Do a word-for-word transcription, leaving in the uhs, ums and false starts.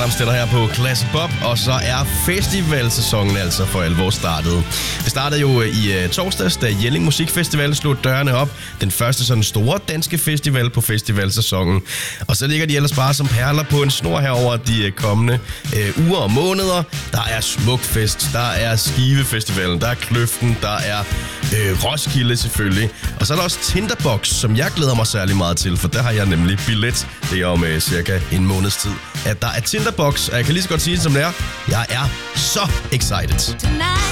Adams stiller her på Classic Pop, og så er festivalsæsonen altså for alvor startet. Det startede jo i uh, torsdags, da Jelling Musikfestival slog dørene op. Den første sådan store danske festival på festivalsæsonen. Og så ligger de ellers bare som perler på en snor herover de uh, kommende uh, uger og måneder. Der er Smukfest, der er Skivefestivalen, der er Kløften, der er uh, Roskilde selvfølgelig. Og så er der også Tinderbox, som jeg glæder mig særlig meget til, for der har jeg nemlig billet. Det er om uh, cirka en måneds tid, at der er Tinderbox, og jeg kan lige så godt sige det som det er. Jeg er så excited. Tonight.